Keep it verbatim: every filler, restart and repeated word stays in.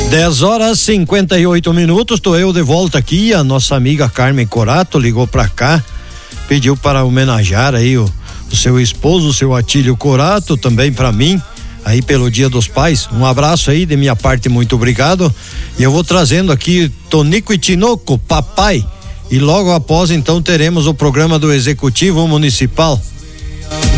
dez horas e cinquenta e oito minutos, estou eu de volta aqui. A nossa amiga Carmen Corato ligou para cá, pediu para homenagear aí o, o seu esposo, o seu Atílio Corato, também para mim, aí pelo Dia dos Pais. Um abraço aí de minha parte, muito obrigado. E eu vou trazendo aqui Tonico e Tinoco, papai. E logo após então teremos o programa do Executivo Municipal.